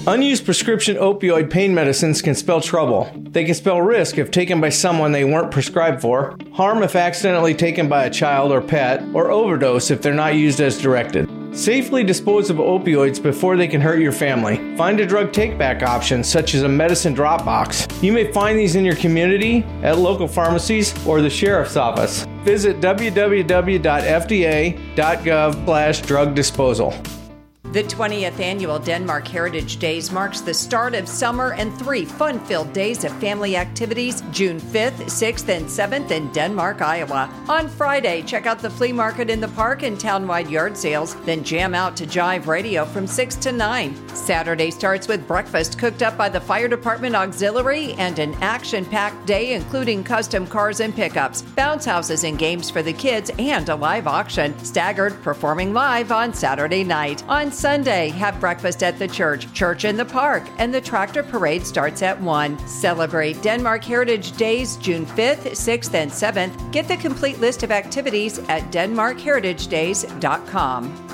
Unused prescription opioid pain medicines can spell trouble. They can spell risk if taken by someone they weren't prescribed for, harm if accidentally taken by a child or pet, or overdose if they're not used as directed. Safely dispose of opioids before they can hurt your family. Find a drug take-back option, such as a medicine drop box. You may find these in your community, at local pharmacies, or the sheriff's office. Visit www.fda.gov/drug disposal. The 20th Annual Denmark Heritage Days marks the start of summer and 3 fun-filled days of family activities June 5th, 6th, and 7th in Denmark, Iowa. On Friday, check out the flea market in the park and town-wide yard sales, then jam out to Jive Radio from 6 to 9. Saturday starts with breakfast cooked up by the Fire Department Auxiliary and an action-packed day including custom cars and pickups, bounce houses and games for the kids, and a live auction. Staggered performing live on Saturday night. On Sunday, have breakfast at the church in the park, and the tractor parade starts at 1. Celebrate Denmark Heritage Days June 5th, 6th, and 7th. Get the complete list of activities at denmarkheritage.days.com.